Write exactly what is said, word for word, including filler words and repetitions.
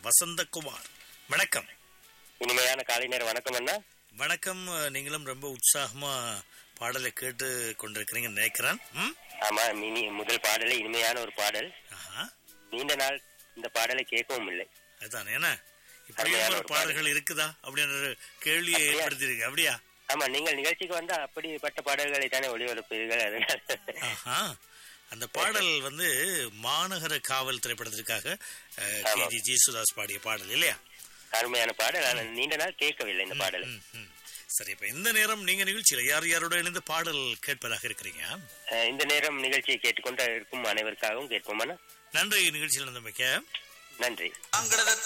வசந்தகுமார். வணக்கம். இனிமையான காலை நேர வணக்கம் அண்ணா. வணக்கம். நீங்களும் ரொம்ப உற்சாகமா பாடலை கேட்டு கொண்டிருக்கிறீங்க நினைக்கிறேன். ஆமா, மினி முதல் பாடலே இனிமையான ஒரு பாடல். நீண்ட நாள் இந்த பாடலை கேட்கவும் இல்லை. அதுதான் என்ன இப்படியான ஒரு பாடல்கள் இருக்குதா அப்படின்ற கேள்வியை ஏற்படுத்திருக்கு. அப்படியா? ஆமா, நீங்கள் நிகழ்ச்சிக்கு வந்தா அப்படிப்பட்ட பாடல்களை தானே ஒளிபரப்புவீர்கள். அதனால அந்த பாடல் வந்து மாநகர காவல் திரைப்படத்திற்காக கேஜி ஜேசுதாஸ் பாடிய பாடல் இல்லையா? அருமையான பாடல். ஆனால் நீண்ட நாள் கேட்கவில்லை இந்த பாடல். சரி, இப்ப இந்த நேரம் நீங்க நிகழ்ச்சியில யார் யாரோட இணைந்து பாடல் கேட்பதாக இருக்கிறீங்க? இந்த நேரம் நிகழ்ச்சியை கேட்டுக்கொண்டு இருக்கும் அனைவருக்காகவும் கேட்போம். நன்றி. நிகழ்ச்சியில் இருந்தமைக்க நன்றி.